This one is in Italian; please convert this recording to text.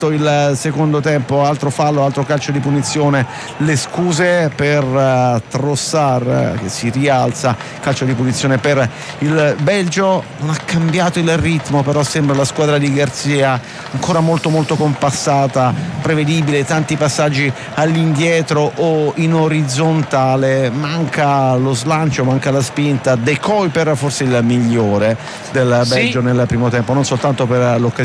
il secondo tempo, altro fallo, altro calcio di punizione, le scuse per Trossard che si rialza, calcio di punizione per il Belgio. Non ha cambiato il ritmo, però sembra la squadra di Garcia ancora molto molto compassata, prevedibile, tanti passaggi all'indietro o in orizzontale, manca lo slancio, manca la spinta. De Kuiper forse il migliore del Belgio nel primo tempo, non soltanto per l'occasione